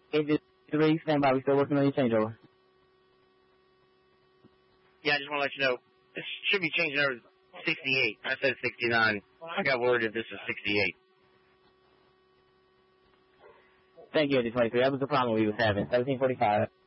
83, stand by. We still working on your changeover. Yeah, I just want to let you know, this should be changing over to 68. I said 69. I got word that this is 68. Thank you, 23. That was the problem we was having. 1745.